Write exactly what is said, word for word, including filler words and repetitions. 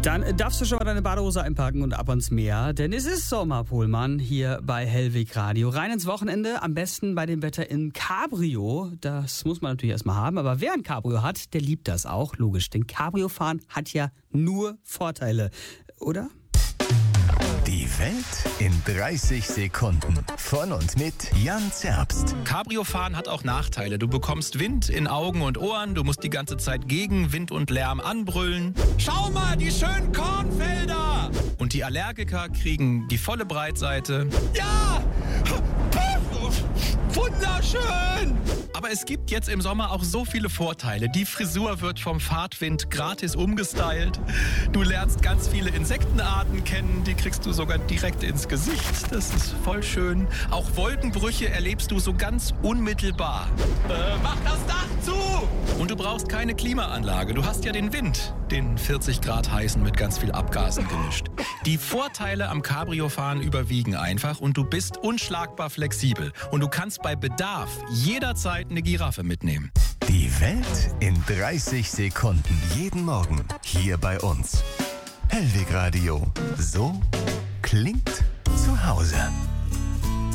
Dann darfst du schon mal deine Badehose einpacken und ab ans Meer, denn es ist Sommer, Pohlmann, hier bei Hellwig Radio. Rein ins Wochenende, am besten bei dem Wetter im Cabrio. Das muss man natürlich erstmal haben, aber wer ein Cabrio hat, der liebt das auch, logisch. Denn Cabrio-Fahren hat ja nur Vorteile, oder? Die Welt in dreißig Sekunden. Von und mit Jan Zerbst. Cabrio-Fahren hat auch Nachteile. Du bekommst Wind in Augen und Ohren. Du musst die ganze Zeit gegen Wind und Lärm anbrüllen. Schau mal, die schönen Kornfelder! Und die Allergiker kriegen die volle Breitseite. Ja! Wunderschön! Aber es gibt jetzt im Sommer auch so viele Vorteile. Die Frisur wird vom Fahrtwind gratis umgestylt. Du lernst ganz viele Insektenarten kennen. Die kriegst du sogar direkt ins Gesicht. Das ist voll schön. Auch Wolkenbrüche erlebst du so ganz unmittelbar. Äh, mach das Dach zu! Und du brauchst keine Klimaanlage. Du hast ja den Wind, den vierzig Grad heißen mit ganz viel Abgasen gemischt. Die Vorteile am Cabrio-Fahren überwiegen einfach und du bist unschlagbar flexibel. Und du kannst bei Bedarf jederzeit eine Giraffe mitnehmen. Die Welt in dreißig Sekunden. Jeden Morgen hier bei uns. Hellwig Radio. So klingt zu Hause.